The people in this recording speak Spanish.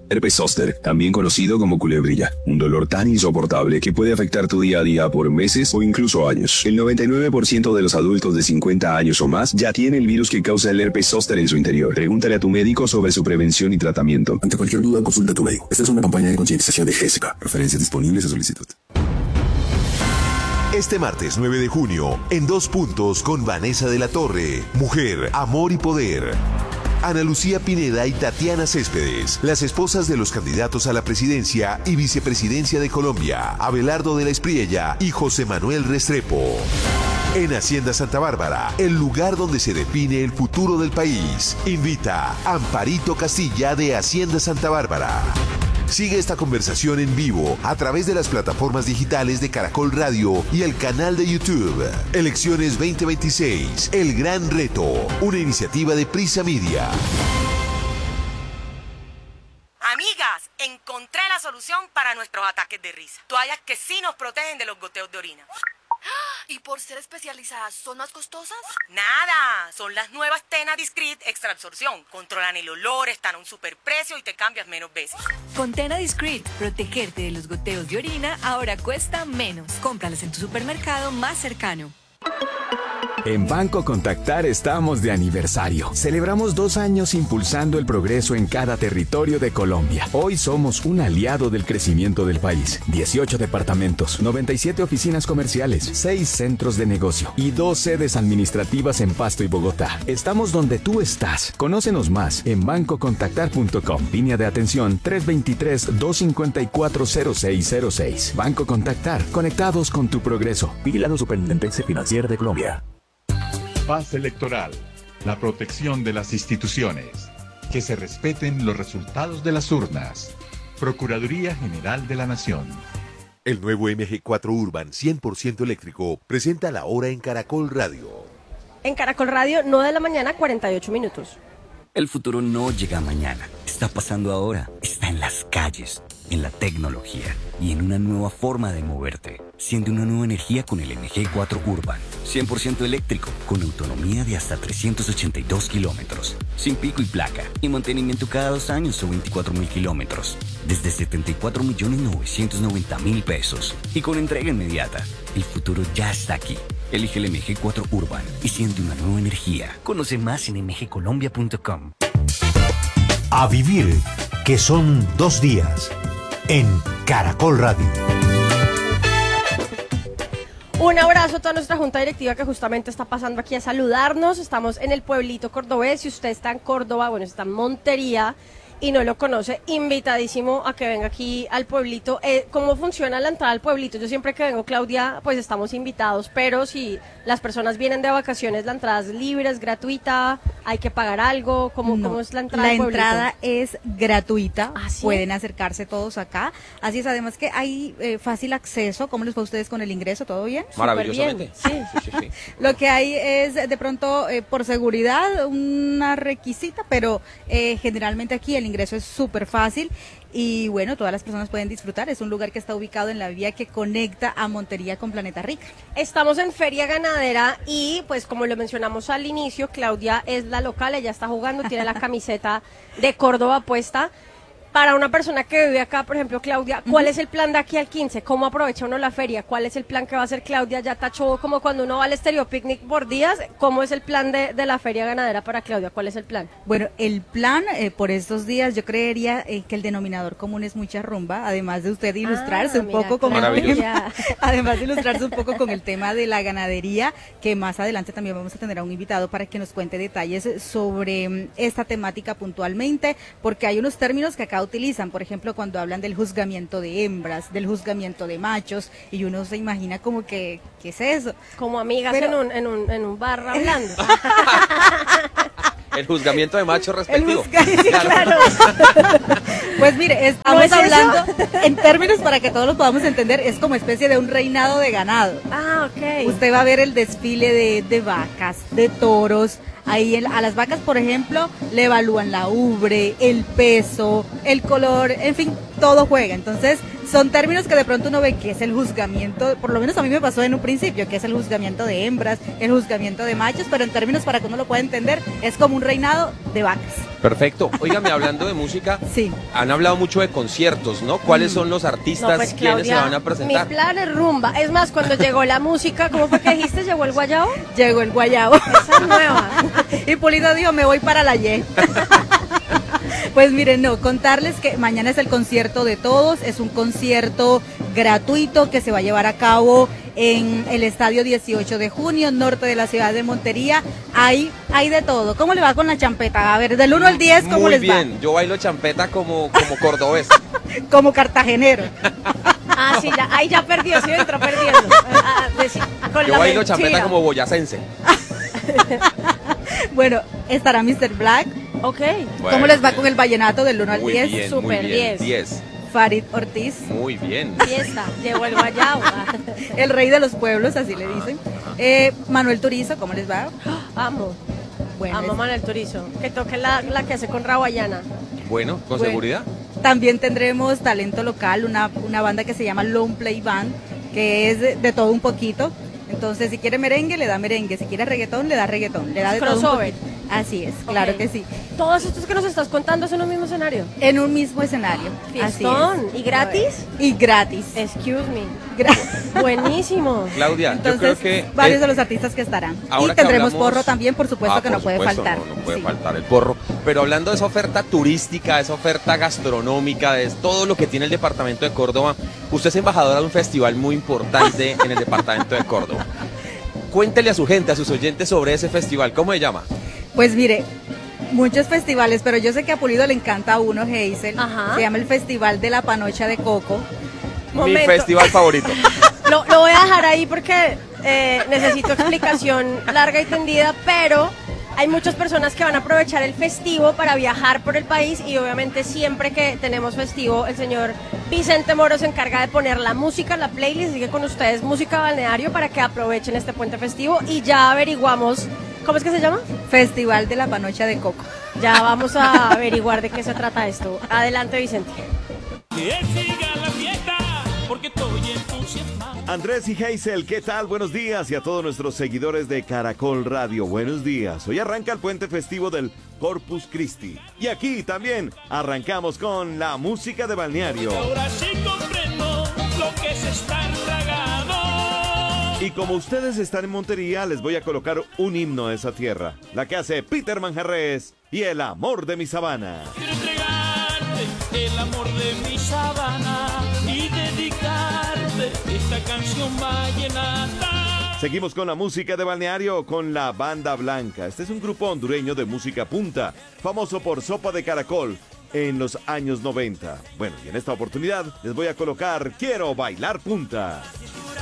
Herpes zóster, también conocido como culebrilla, un dolor tan insoportable que puede afectar tu día a día por meses o incluso años. El 99% de los adultos de 50 años o más ya tiene el virus que causa el herpes zóster en su interior. Pregúntale a tu médico sobre su prevención y tratamiento. Ante cualquier duda, consulta a tu médico. Esta es una campaña de concientización de GESICA. Referencias disponibles a solicitud. Este martes 9 de junio, en 2 puntos con Vanessa de la Torre, Mujer, Amor y Poder. Ana Lucía Pineda y Tatiana Céspedes, las esposas de los candidatos a la presidencia y vicepresidencia de Colombia, Abelardo de la Espriella y José Manuel Restrepo. En Hacienda Santa Bárbara, el lugar donde se define el futuro del país. Invita Amparito Castilla de Hacienda Santa Bárbara. Sigue esta conversación en vivo a través de las plataformas digitales de Caracol Radio y el canal de YouTube. Elecciones 2026, el gran reto, una iniciativa de Prisa Media. Amigas, encontré la solución para nuestros ataques de risa. Toallas que sí nos protegen de los goteos de orina. ¿Y por ser especializadas son más costosas? Nada, son las nuevas Tena Discreet Extra Absorción. Controlan el olor, están a un superprecio y te cambias menos veces. Con Tena Discreet, protegerte de los goteos de orina ahora cuesta menos. Cómpralas en tu supermercado más cercano. En Banco Contactar estamos de aniversario. Celebramos 2 años impulsando el progreso en cada territorio de Colombia. Hoy somos un aliado del crecimiento del país. 18 departamentos, 97 oficinas comerciales, 6 centros de negocio y 2 sedes administrativas en Pasto y Bogotá. Estamos donde tú estás. Conócenos más en bancocontactar.com. Línea de atención 323-254-0606. Banco Contactar. Conectados con tu progreso. Vigilado Superintendencia Financiera de Colombia. Paz electoral, la protección de las instituciones, que se respeten los resultados de las urnas. Procuraduría General de la Nación. El nuevo MG4 Urban 100% eléctrico presenta la hora en Caracol Radio. En Caracol Radio, 9 de la mañana, 48 minutos. El futuro no llega mañana, está pasando ahora, está en las calles, en la tecnología y en una nueva forma de moverte. Siente una nueva energía con el MG4 Urban, 100% eléctrico, con autonomía de hasta 382 kilómetros, sin pico y placa, y mantenimiento cada 2 años o 24.000 kilómetros, desde 74.990.000 pesos, y con entrega inmediata. El futuro ya está aquí. Elige el MG4 Urban y siente una nueva energía. Conoce más en mgcolombia.com. A vivir, que son 2 días, en Caracol Radio. Un abrazo a toda nuestra junta directiva que justamente está pasando aquí a saludarnos. Estamos en el pueblito cordobés. Si usted está en Córdoba, bueno, está en Montería y no lo conoce, invitadísimo a que venga aquí al pueblito. ¿Cómo funciona la entrada al pueblito? Yo siempre que vengo, Claudia, pues estamos invitados, pero si las personas vienen de vacaciones, ¿la entrada es libre, es gratuita? ¿Hay que pagar algo? ¿Cómo es la entrada al pueblito? La entrada es gratuita, ¿Ah, sí? Pueden acercarse todos acá. Así es, además que hay fácil acceso. ¿Cómo les va a ustedes con el ingreso? ¿Todo bien? Maravillosamente. Sí. Sí. Lo que hay es de pronto por seguridad una requisita, pero generalmente aquí el ingreso es súper fácil y bueno, todas las personas pueden disfrutar. Es un lugar que está ubicado en la vía que conecta a Montería con Planeta Rica. Estamos en Feria Ganadera y pues como lo mencionamos al inicio, Claudia es la local, ella está jugando, tiene la camiseta de Córdoba puesta. Para una persona que vive acá, por ejemplo, Claudia, ¿cuál es el plan de aquí al 15? ¿Cómo aprovecha uno la feria? ¿Cuál es el plan que va a hacer Claudia? Ya tachó como cuando uno va al Estéreo Picnic por días. ¿Cómo es el plan de la Feria Ganadera para Claudia? ¿Cuál es el plan? Bueno, el plan por estos días, yo creería que el denominador común es mucha rumba, además de usted ilustrarse poco con además de ilustrarse un poco con el tema de la ganadería, que más adelante también vamos a tener a un invitado para que nos cuente detalles sobre esta temática puntualmente, porque hay unos términos que acá utilizan, por ejemplo, cuando hablan del juzgamiento de hembras, del juzgamiento de machos, y uno se imagina como que, ¿qué es eso? Como amigas en un bar hablando. El juzgamiento de machos respectivo. Claro. Pues mire, estamos hablando en términos para que todos los podamos entender, es como especie de un reinado de ganado. Ah, ok. Usted va a ver el desfile de vacas, de toros. Ahí a las vacas, por ejemplo, le evalúan la ubre, el peso, el color, en fin, todo juega. Entonces, son términos que de pronto uno ve que es el juzgamiento, por lo menos a mí me pasó en un principio, que es el juzgamiento de hembras, el juzgamiento de machos, pero en términos para que uno lo pueda entender, es como un reinado de vacas. Perfecto. Óigame, hablando de música, sí, han hablado mucho de conciertos, ¿no? ¿Cuáles son los artistas, pues, quienes se van a presentar? Mi plan es rumba. Es más, cuando llegó la música, ¿cómo fue que dijiste? ¿Llegó el guayabo? Llegó el guayabo. Esa es nueva. Y Pulido dijo, me voy para la Y. Pues miren, no, contarles que mañana es el concierto de todos, es un concierto gratuito que se va a llevar a cabo en el estadio 18 de junio, norte de la ciudad de Montería. Hay de todo. ¿Cómo le va con la champeta? A ver, del 1 al 10, ¿cómo les va? Muy bien, yo bailo champeta como cordobés. Como cartagenero. Ah, sí, ya, ahí ya perdió, sí entró perdiendo. Yo bailo champeta como boyacense. Bueno, estará Mr. Black. Ok. Bueno, ¿cómo les va con el vallenato del 1 al 10? Bien, Súper 10. Farid Ortiz. Muy bien. Fiesta, llegó el guayabo. El rey de los pueblos, así le dicen. Manuel Turizo, ¿cómo les va? Amo. Bueno, amo Manuel Turizo. Que toque la que hace con Rawayana. Bueno, con seguridad. También tendremos talento local, una banda que se llama Long Play Band, que es de todo un poquito. Entonces, si quiere merengue, le da merengue. Si quiere reggaetón, le da reggaetón. Le da de todo un poquito. Así es, claro que sí. ¿Todos estos que nos estás contando es en un mismo escenario? En un mismo escenario. Fiestón. Así es. ¿Y gratis? Y gratis. Excuse me. Buenísimo. Claudia, entonces, yo creo que varios de los artistas que estarán. Y tendremos porro también, por supuesto, que no puede faltar. No puede faltar el porro. Pero hablando de esa oferta turística, de esa oferta gastronómica, de todo lo que tiene el departamento de Córdoba, usted es embajadora de un festival muy importante en el departamento de Córdoba. Cuéntele a su gente, a sus oyentes sobre ese festival. ¿Cómo se llama? Pues mire, muchos festivales, pero yo sé que a Pulido le encanta uno, Hazel. Ajá. Se llama el Festival de la Panocha de Coco. Mi festival favorito. Lo voy a dejar ahí porque necesito explicación larga y tendida, pero hay muchas personas que van a aprovechar el festivo para viajar por el país y obviamente siempre que tenemos festivo, el señor Vicente Moro se encarga de poner la música, la playlist, sigue con ustedes música balneario para que aprovechen este puente festivo y ya averiguamos. ¿Cómo es que se llama? Festival de la Panocha de Coco. Ya vamos a averiguar de qué se trata esto. Adelante, Vicente. Andrés y Hazel, ¿qué tal? Buenos días y a todos nuestros seguidores de Caracol Radio. Buenos días. Hoy arranca el puente festivo del Corpus Christi. Y aquí también arrancamos con la música de balneario. Ahora sí comprendo lo que se está tragando. Y como ustedes están en Montería, les voy a colocar un himno de esa tierra, la que hace Peter Manjarrés y El amor de mi sabana. Quiero entregarte el amor de mi sabana y dedicarte esta canción vallenata. Seguimos con la música de balneario con la Banda Blanca. Este es un grupo hondureño de música punta, famoso por Sopa de Caracol en los años 90. Bueno, y en esta oportunidad les voy a colocar Quiero bailar punta.